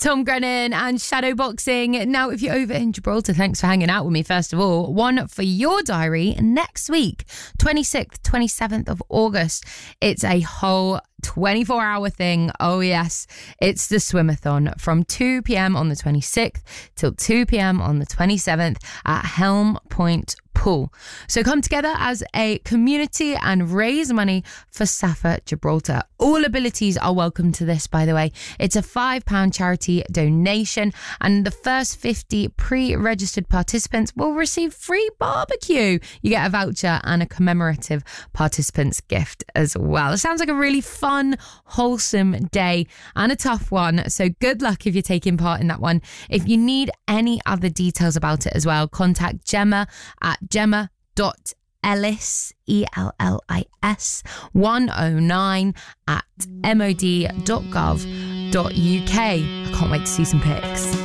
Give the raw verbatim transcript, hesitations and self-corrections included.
Tom Grennan and Shadowboxing. Now, if you're over in Gibraltar, thanks for hanging out with me, first of all. One for your diary next week, twenty-sixth, twenty-seventh of August. It's a whole twenty-four hour thing. Oh, yes. It's the Swimathon from two p.m. on the twenty-sixth till two p.m. on the twenty-seventh at Helm Point Pool. So come together as a community and raise money for Safa Gibraltar. All abilities are welcome to this, by the way. It's a five pound charity donation, and the first fifty pre-registered participants will receive free barbecue. You get a voucher and a commemorative participants gift as well. It sounds like a really fun, wholesome day and a tough one. So good luck if you're taking part in that one. If you need any other details about it as well, contact Gemma at gemma dot ellis, E L L I S, one oh nine at mod dot gov dot uk. I can't wait to see some pics.